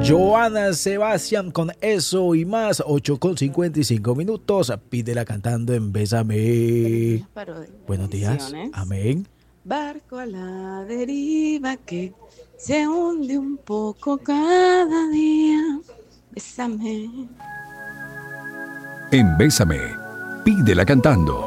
Joana Sebastián con Eso y Más, 8:55. Pídela cantando en Bésame. Buenos días. Amén. Barco a la deriva que se hunde un poco cada día. Bésame. En Bésame, pídela cantando.